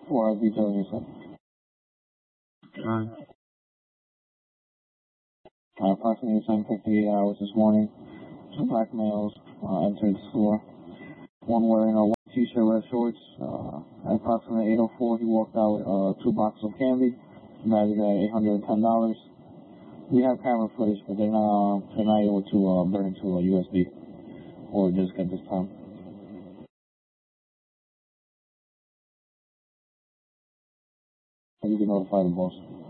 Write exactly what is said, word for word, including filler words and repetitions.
four I detail you said. Alright. Uh, approximately seven fifty-eight hours this morning, two black males uh, entered the store. One wearing a white t-shirt, red shorts. Uh, at approximately eight oh four, he walked out with uh, two boxes of candy, valued at eight hundred ten dollars. We have camera footage, but they're not, uh, they're not able to uh, burn it to a U S B or disk at this time. You can notify the boss.